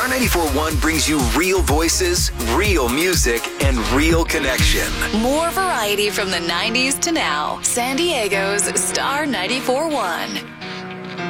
Star 94.1 brings you real voices, real music, and real connection. More variety from the 90s to now. San Diego's Star 94.1.